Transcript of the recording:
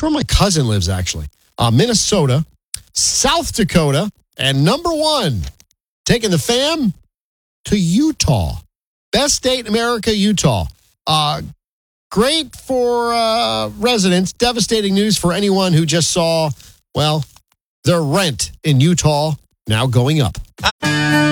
where my cousin lives, actually. Minnesota, South Dakota, and number 1, taking the fam to Utah. Best state in America, Utah. Great for residents. Devastating news for anyone who just saw, well, their rent in Utah now going up.